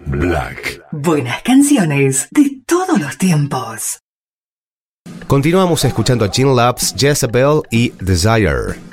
Black. Buenas canciones de todos los tiempos. Continuamos escuchando a Gene Labs, Jezebel y Desire.